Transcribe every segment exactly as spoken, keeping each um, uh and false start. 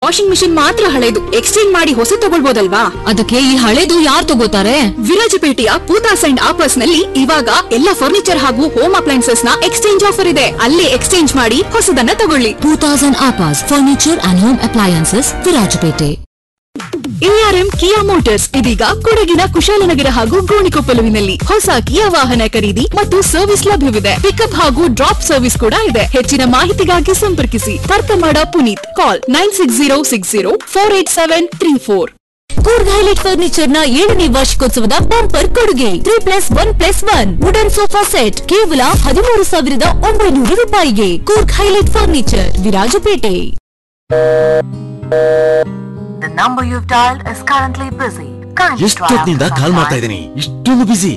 Washing machine ಮಾತ್ರ ಹಳೆದು exchange ಮಾಡಿ ಹೊಸ ತಗೊಳ್ಬೋದಲ್ವಾ? ಅದಕ್ಕೆ ಈ ಹಳೆದು ಯಾರು ತಗೋತಾರೆ? ವಿರಾಜಪೇಟೆಯ ಪೂತಾಸ್ ಅಂಡ್ ಆಪರ್ಸ್ ನಲ್ಲಿ ಇವಾಗ ಎಲ್ಲ ಫರ್ನಿಚರ್ ಹಾಗೂ ಹೋಮ್ ಅಪ್ಲೈನ್ಸಸ್ ನ ಎಕ್ಸ್ಚೇಂಜ್ ಆಫರ್ ಇದೆ. ಅಲ್ಲೇ ಎಕ್ಸ್ಚೇಂಜ್ ಮಾಡಿ ಹೊಸದನ್ನ ತಗೊಳ್ಳಿ. Poothas and ಆಪರ್ಸ್ furniture and home appliances, Virajpet. ARM Kiya motors ಇದೀಗ ಕೊಡಗಿನ ಕುಶಾಲನಗರ ಹಾಗೂ ಗೋಣಿಕೊಪ್ಪಲುವಿನಲ್ಲಿ ಹೊಸ ಕಿಯಾ ವಾಹನ ಖರೀದಿ ಮತ್ತು ಸರ್ವಿಸ್ ಲಭ್ಯವಿದೆ. ಪಿಕಪ್ ಹಾಗೂ ಡ್ರಾಪ್ ಸರ್ವಿಸ್ ಕೂಡ ಇದೆ. ಹೆಚ್ಚಿನ ಮಾಹಿತಿಗಾಗಿ ಸಂಪರ್ಕಿಸಿ ತರ್ಕಮಾಡ ಪುನೀತ್. ಕಾಲ್ nine six zero six zero four eight seven three four. Coorg highlight furniture ನ ಏಳನೇ ವಾರ್ಷಿಕೋತ್ಸವದ ಬಂಪರ್ ಕೊಡುಗೆ three plus one plus one wooden sofa set ಕೇವಲ ಹದಿಮೂರು ಸಾವಿರದ ಒಂಬೈನೂರು ರೂಪಾಯಿಗೆ. Coorg highlight furniture, Virajpet. The number you've dialed is currently busy. ಎಷ್ಟೊತ್ತಿನಿಂದ ಕಾಲ್ ಮಾಡ್ತಾ ಇದ್ದೀನಿ, ಇಷ್ಟೊಂದು ಬಿಸಿ.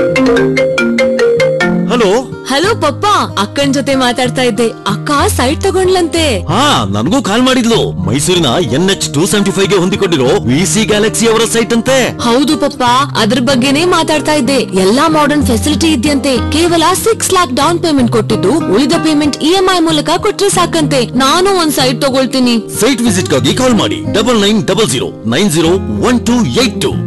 ಹಲೋ ಹಲೋ ಪಪ್ಪ, ಅಕ್ಕನ್ ಜೊತೆ ಮಾತಾಡ್ತಾ ಇದ್ದೆ. ಅಕ್ಕ ಸೈಟ್ ತಗೊಂಡ್ಲಂತೆ. ಹಾ, ನನಗೂ ಕಾಲ್ ಮಾಡಿದ್ಲು. ಮೈಸೂರಿನ N H two seventy five ಗೆ ಹೊಂದಿಕೊಂಡಿರೋ ವಿಸಿ ಗ್ಯಾಲಕ್ಸಿ ಅವರ ಸೈಟ್ ಅಂತೆ. ಹೌದು ಪಪ್ಪ, ಅದ್ರ ಬಗ್ಗೆನೇ ಮಾತಾಡ್ತಾ ಇದ್ದೆ. ಎಲ್ಲಾ ಮಾಡರ್ನ್ ಫೆಸಿಲಿಟಿ ಇದೆಯಂತೆ. ಕೇವಲ ಸಿಕ್ಸ್ ಲ್ಯಾಕ್ ಡೌನ್ ಪೇಮೆಂಟ್ ಕೊಟ್ಟಿದ್ದು ಉಳಿದ ಪೇಮೆಂಟ್ ಇ ಎಂ ಐ ಮೂಲಕ ಕೊಟ್ರೆ ಸಾಕಂತೆ. ನಾನು ಒಂದ್ ಸೈಟ್ ತಗೊಳ್ತೀನಿ. ಸೈಟ್ ವಿಸಿಟ್ ಗಾಗಿ ಕಾಲ್ ಮಾಡಿ double nine double zero nine zero one two eight two.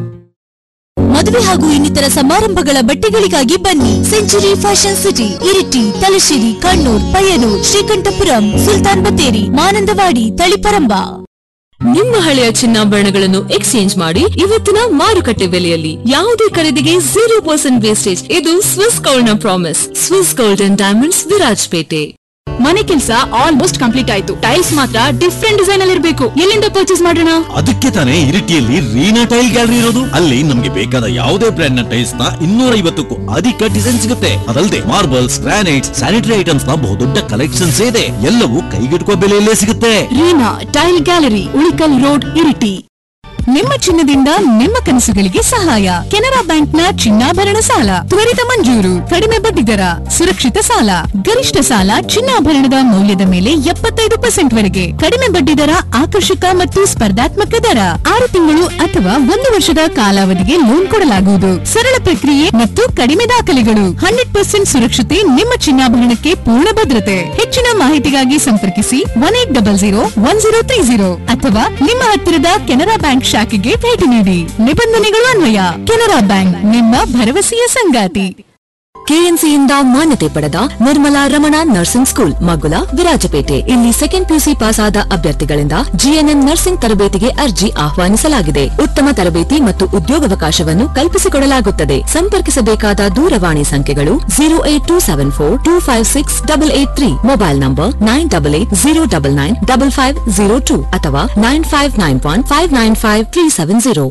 ಮದುವೆ ಹಾಗೂ ಇನ್ನಿತರ ಸಮಾರಂಭಗಳ ಬಟ್ಟೆಗಳಿಗಾಗಿ ಬನ್ನಿ. Century fashion city, Iritty, Thalassery, Kannur, Payyanur, Sreekandapuram, Sultan Battery, Manandavadi, Taliparamba. ನಿಮ್ಮ ಹಳೆಯ ಚಿನ್ನಾಭರಣಗಳನ್ನು ಎಕ್ಸ್ಚೇಂಜ್ ಮಾಡಿ ಇವತ್ತಿನ ಮಾರುಕಟ್ಟೆ ಬೆಲೆಯಲ್ಲಿ ಯಾವುದೇ ಖರೀದಿಗೆ ಜೀರೋ ಪರ್ಸೆಂಟ್ ವೇಸ್ಟೇಜ್. ಇದು ಸ್ವಿಸ್ ಗೋಲ್ಡ್ ನ promise. Swiss gold and diamonds, Virajpet. ಮನೆ ಕೆಲಸ ಆಲ್ಮೋಸ್ಟ್ ಕಂಪ್ಲೀಟ್ ಆಯ್ತು. ಟೈಲ್ಸ್ ಮಾತ್ರ ಡಿಫ್ರೆಂಟ್ ಡಿಸೈನ್ ಅಲ್ಲಿ ಇರಬೇಕು. ಎಲ್ಲಿಂದ ಪರ್ಚೇಸ್ ಮಾಡೋಣ? ಅದಕ್ಕೆ ತಾನೇ ಇರಿಟಿಯಲ್ಲಿ ರೀನಾ ಟೈಲ್ ಗ್ಯಾಲರಿ ಇರೋದು. ಅಲ್ಲಿ ನಮ್ಗೆ ಬೇಕಾದ ಯಾವುದೇ ಬ್ರ್ಯಾಂಡ್ ನ ಟೈಲ್ಸ್ ನ ಇನ್ನೂರ ಐವತ್ತಕ್ಕೂ ಅಧಿಕ ಡಿಸೈನ್ ಸಿಗುತ್ತೆ. ಅದಲ್ಲದೆ ಮಾರ್ಬಲ್ಸ್, ಗ್ರಾನೈಟ್ಸ್, ಸ್ಯಾನಿಟರಿ ಐಟಮ್ಸ್ ನ ಬಹುದೊಡ್ಡ ಕಲೆಕ್ಷನ್ಸ್ ಇದೆ. ಎಲ್ಲವೂ ಕೈಗೆಟುಕುವ ಬೆಲೆಯಲ್ಲೇ ಸಿಗುತ್ತೆ. Reena tail gallery, Ulikkal road, Iritty. ನಿಮ್ಮ ಚಿನ್ನದಿಂದ ನಿಮ್ಮ ಕನಸುಗಳಿಗೆ ಸಹಾಯ. ಕೆನರಾ ಬ್ಯಾಂಕ್ ನ ಚಿನ್ನಾಭರಣ ಸಾಲ ತ್ವರಿತ ಮಂಜೂರು, ಕಡಿಮೆ ಬಡ್ಡಿ ದರ, ಸುರಕ್ಷಿತ ಸಾಲ, ಗರಿಷ್ಠ ಸಾಲ ಚಿನ್ನಾಭರಣದ ಮೌಲ್ಯದ ಮೇಲೆ ಎಪ್ಪತ್ತೈದು ಪರ್ಸೆಂಟ್ ವರೆಗೆ, ಕಡಿಮೆ ಬಡ್ಡಿ ದರ, ಆಕರ್ಷಕ ಮತ್ತು ಸ್ಪರ್ಧಾತ್ಮಕ ದರ, ಆರು ತಿಂಗಳು ಅಥವಾ ಒಂದು ವರ್ಷದ ಕಾಲಾವಧಿಗೆ ಲೋನ್ ಕೊಡಲಾಗುವುದು. ಸರಳ ಪ್ರಕ್ರಿಯೆ ಮತ್ತು ಕಡಿಮೆ ದಾಖಲೆಗಳು. ಹಂಡ್ರೆಡ್ ಪರ್ಸೆಂಟ್ ಸುರಕ್ಷತೆ, ನಿಮ್ಮ ಚಿನ್ನಾಭರಣಕ್ಕೆ ಪೂರ್ಣ ಭದ್ರತೆ. ಹೆಚ್ಚಿನ ಮಾಹಿತಿಗಾಗಿ ಸಂಪರ್ಕಿಸಿ one eight double zero one zero three zero ಅಥವಾ ನಿಮ್ಮ ಹತ್ತಿರದ ಕೆನರಾ ಬ್ಯಾಂಕ್ ಶಾಖೆಗೆ ಭೇಟಿ ನೀಡಿ. ನಿಬಂಧನೆಗಳು ಅನ್ವಯ. ಕೆನರಾ ಬ್ಯಾಂಕ್, ನಿಮ್ಮ ಭರವಸೆಯ ಸಂಗಾತಿ. ಕೆಎನ್ಸಿಯಿಂದ ಮಾನ್ಯತೆ ಪಡೆದ ನಿರ್ಮಲಾ ರಮಣ ನರ್ಸಿಂಗ್ ಸ್ಕೂಲ್, ಮಗುಲ, ವಿರಾಜಪೇಟೆ. ಇಲ್ಲಿ ಸೆಕೆಂಡ್ ಪಿಯುಸಿ ಪಾಸ್ ಆದ ಅಭ್ಯರ್ಥಿಗಳಿಂದ ಜಿಎನ್ಎನ್ ನರ್ಸಿಂಗ್ ತರಬೇತಿಗೆ ಅರ್ಜಿ ಆಹ್ವಾನಿಸಲಾಗಿದೆ. ಉತ್ತಮ ತರಬೇತಿ ಮತ್ತು ಉದ್ಯೋಗಾವಕಾಶವನ್ನು ಕಲ್ಪಿಸಿಕೊಡಲಾಗುತ್ತದೆ. ಸಂಪರ್ಕಿಸಬೇಕಾದ ದೂರವಾಣಿ ಸಂಖ್ಯೆಗಳು zero eight two seven four two five six double eight three, mobile number nine double eight zero double nine double five zero two ಅಥವಾ nine five nine one five nine five three seven zero.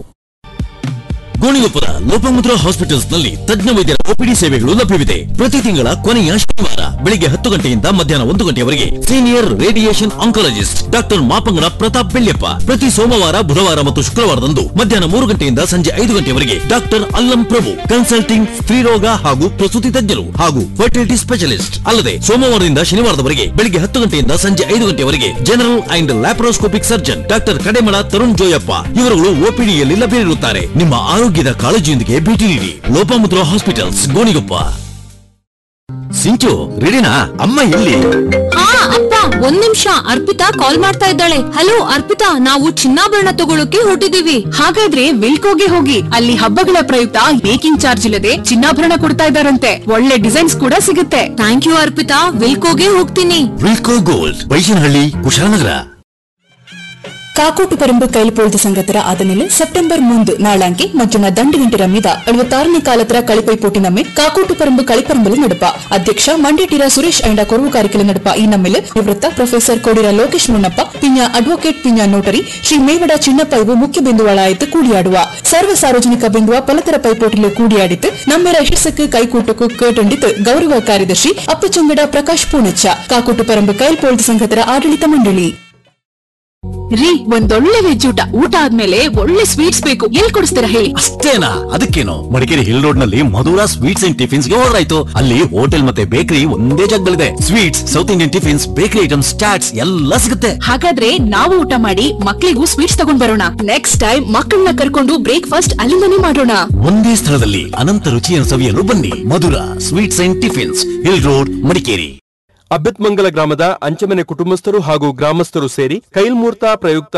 ಗೋಣಿಗೊಪ್ಪದ Lopamudra hospitals ನಲ್ಲಿ ತಜ್ಞ ವೈದ್ಯರ OPD ಸೇವೆಗಳು ಲಭ್ಯವಿದೆ. ಪ್ರತಿ ತಿಂಗಳ ಕೊನೆಯ ಶನಿವಾರ ಬೆಳಿಗ್ಗೆ ಹತ್ತು ಗಂಟೆಯಿಂದ ಮಧ್ಯಾಹ್ನ ಒಂದು ಗಂಟೆವರೆಗೆ senior radiation oncologist doctor Mapangada Pratap Belyappa. ಪ್ರತಿ ಸೋಮವಾರ, ಬುಧವಾರ ಮತ್ತು ಶುಕ್ರವಾರದಂದು ಮಧ್ಯಾಹ್ನ ಮೂರು ಗಂಟೆಯಿಂದ ಸಂಜೆ ಐದು ಗಂಟೆವರೆಗೆ ಡಾಕ್ಟರ್ ಅಲ್ಲಂ ಪ್ರಭು, ಕನ್ಸಲ್ಟಿಂಗ್ ಸ್ತ್ರೀರೋಗ ಹಾಗೂ ಪ್ರಸೂತಿ ತಜ್ಞರು ಹಾಗೂ ಫರ್ಟಿಲಿಟಿ ಸ್ಪೆಷಲಿಸ್ಟ್. ಅಲ್ಲದೆ ಸೋಮವಾರದಿಂದ ಶನಿವಾರದವರೆಗೆ ಬೆಳಿಗ್ಗೆ ಹತ್ತು ಗಂಟೆಯಿಂದ ಸಂಜೆ ಐದು ಗಂಟೆವರೆಗೆ general and laparoscopic surgeon doctor Kademala Tarun Joyappa ಇವರುಗಳು ಒಪಿಡಿಯಲ್ಲಿ ಲಭ್ಯವಿರುತ್ತಾರೆ. ನಿಮ್ಮ ಆರೋಗ್ಯದ ಕಾಳಜಿಯೊಂದಿಗೆ ಭೇಟಿ ನೀಡಿ ಲೋಪಮುದ್ರಾ ಹಾಸ್ಪಿಟಲ್ಸ್, ಗೋಣಿಗೊಪ್ಪ. ಸಿಂಚು, ರೆಡಿನಾ? ಅಮ್ಮ ಎಲ್ಲಿ? ಹಾ ಅಪ್ಪ, ಒಂದ್ ನಿಮಿಷ. ಅರ್ಪಿತಾ ಕಾಲ್ ಮಾಡ್ತಾ ಇದ್ದಾಳೆ. ಹಲೋ ಅರ್ಪಿತಾ, ನಾವು ಚಿನ್ನಾಭರಣ ತಗೊಳ್ಳೋಕೆ ಹೊರಟಿದೀವಿ. ಹಾಗಾದ್ರೆ ವಿಲ್ಕೋಗೆ ಹೋಗಿ. ಅಲ್ಲಿ ಹಬ್ಬಗಳ ಪ್ರಯುಕ್ತ ಮೇಕಿಂಗ್ ಚಾರ್ಜ್ ಇಲ್ಲದೆ ಚಿನ್ನಾಭರಣ ಕೊಡ್ತಾ ಇದ್ದಾರಂತೆ. ಒಳ್ಳೆ ಡಿಸೈನ್ಸ್ ಕೂಡ ಸಿಗುತ್ತೆ. ಥ್ಯಾಂಕ್ ಯು ಅರ್ಪಿತಾ, ವಿಲ್ಕೋಗೆ ಹೋಗ್ತೀನಿ. ವಿಲ್ಕೋ ಗೋಲ್ಡ್, ಬೈಶನಹಳ್ಳಿ, ಕುಶಾಲನಗರ. ಕಾಕೋಟು ಪರಂಬು ಕೈಲ್ಪೊಳ್ದು ಸಂಗತರ ಆದಮೇಲೆ ಸೆಪ್ಟೆಂಬರ್ ಮೂಂದು ನಾಳಾಂಕಿ ಮಜ್ಜನ ದಂಡುಗಂಟೆ ರಮ್ಮಿದ ಎಳುವತ್ತಾರನೇ ಕಾಲತ್ರ ಕಳಿಪೈಪೋಟಿ ನಮ್ಮೆ ಕಾಕೋಟು ಪರಂಬು ಕಳಿಪರಂಬಲು ನಡಪ. ಅಧ್ಯಕ್ಷ ಮಂಡ್ಯಟಿರ ಸುರೇಶ್ ಐಂಡ ಕೊರವು ಕಾರ್ಯಕ್ರಮ ನಡಪ. ಈ ನಮ್ಮೆಲೆ ನಿವೃತ್ತ ಪ್ರೊಫೆಸರ್ ಕೋಡಿರ ಲೋಕೇಶ್ ಮುನ್ನಪ್ಪ, ಪಿಂಜ ಅಡ್ವೊಕೇಟ್, ಪಿಂಜ ನೋಟರಿ ಶ್ರೀ ಮೇವಡ ಚಿನ್ನಪ್ಪ ಇವು ಮುಖ್ಯ ಬಿಂದುಗಳಾಯಿತು ಕೂಡಿಯಾಡುವ. ಸರ್ವ ಸಾರ್ವಜನಿಕ ಬಿಂದುವ ಪಲತರ ಪೈಪೋಟಿಲು ಕೂಡಿಯಾಡಿತು ನಮ್ಮೆರ ಯಶಸ್ಸಕ್ಕೆ ಕೈಕೂಟಕ್ಕೂ ಕೇಟೊಂಡಿತು ಗೌರವ ಕಾರ್ಯದರ್ಶಿ ಅಪ್ಪಚಂಗಡ ಪ್ರಕಾಶ್ ಪೂಣಚ್ಚ, ಕಾಕೋಟು ಪರಂಬು ಕೈಲ್ಪೊಳ್ದು ಸಂಘತರ ಆಡಳಿತ ಮಂಡಳಿ. ರೀ, ಒಂದೊಳ್ಳೆ ವೆಜ್ ಊಟ ಊಟ ಆದ್ಮೇಲೆ ಒಳ್ಳೆ ಸ್ವೀಟ್ಸ್ ಬೇಕು. ಎಲ್ಲಿ ಕೊಡಿಸ್ತೀರಾ ಹೇಳಿ? ಅಷ್ಟೇನಾ? ಅದಕ್ಕೇನು, ಮಡಿಕೇರಿ ಹಿಲ್ ರೋಡ್ ನಲ್ಲಿ ಮಧುರಾ ಸ್ವೀಟ್ಸ್ ಅಂಡ್ ಟಿಫಿನ್ಸ್ ಗೆ ಹೋದ್ರಾಯ್ತು. ಅಲ್ಲಿ ಹೋಟೆಲ್ ಮತ್ತೆ ಬೇಕರಿ ಒಂದೇ ಜಾಗದಲ್ಲಿದೆ. Sweets, south Indian tiffins, bakery items, chaats ಎಲ್ಲ ಸಿಗುತ್ತೆ. ಹಾಗಾದ್ರೆ ನಾವು ಊಟ ಮಾಡಿ ಮಕ್ಕಳಿಗೂ ಸ್ವೀಟ್ಸ್ ತಗೊಂಡ್ ಬರೋಣ. ನೆಕ್ಸ್ಟ್ ಟೈಮ್ ಮಕ್ಕಳನ್ನ ಕರ್ಕೊಂಡು ಬ್ರೇಕ್ಫಾಸ್ಟ್ ಅಲ್ಲಿಂದನೇ ಮಾಡೋಣ. ಒಂದೇ ಸ್ಥಳದಲ್ಲಿ ಅನಂತ ರುಚಿಯನ್ನು ಸವಿಯಲು ಬನ್ನಿ. Madhura sweets and tiffins, hill road, Madikeri. ಅಬ್ಬತ್ಮಂಗಲ ಗ್ರಾಮದ ಅಂಚಮನೆ ಕುಟುಂಬಸ್ಥರು ಹಾಗೂ ಗ್ರಾಮಸ್ಥರು ಸೇರಿ ಕೈಲ್ಮೂರ್ತ ಪ್ರಯುಕ್ತ